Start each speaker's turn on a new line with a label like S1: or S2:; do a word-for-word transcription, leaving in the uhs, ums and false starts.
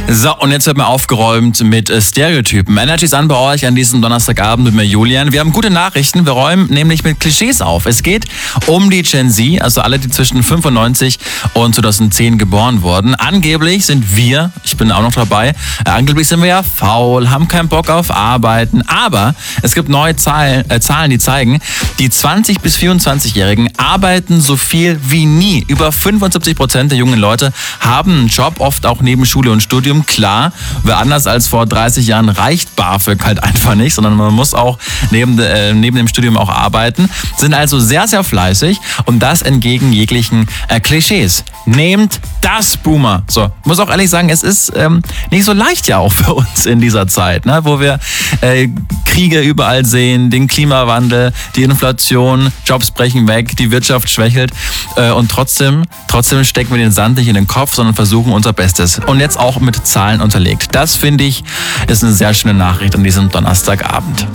S1: So, und jetzt wird mal aufgeräumt mit äh, Stereotypen. Energy ist an bei euch an diesem Donnerstagabend mit mir, Julian. Wir haben gute Nachrichten. Wir räumen nämlich mit Klischees auf. Es geht um die Gen Z, also alle, die zwischen fünfundneunzig und zweitausendzehn geboren wurden. Angeblich sind wir, ich bin auch noch dabei, äh, angeblich sind wir ja faul, haben keinen Bock auf Arbeiten. Aber es gibt neue Zahlen, äh, Zahlen, die zeigen, die zwanzig- bis vierundzwanzigjährigen arbeiten so viel wie nie. Über fünfundsiebzig Prozent der jungen Leute haben einen Job, oft auch neben Schule und Studium. Klar, wer anders als vor dreißig Jahren reicht BAföG halt einfach nicht, sondern man muss auch neben, äh, neben dem Studium auch arbeiten, sind also sehr, sehr fleißig und das entgegen jeglichen äh, Klischees. Nehmt das, Boomer. So, muss auch ehrlich sagen, es ist ähm, nicht so leicht ja auch für uns in dieser Zeit, ne, wo wir äh, Kriege überall sehen, den Klimawandel, die Inflation, Jobs brechen weg, die Wirtschaft schwächelt äh, und trotzdem, trotzdem stecken wir den Sand nicht in den Kopf, sondern versuchen unser Bestes. Und jetzt auch mit Zahlen unterlegt. Das, finde ich, ist eine sehr schöne Nachricht an diesem Donnerstagabend.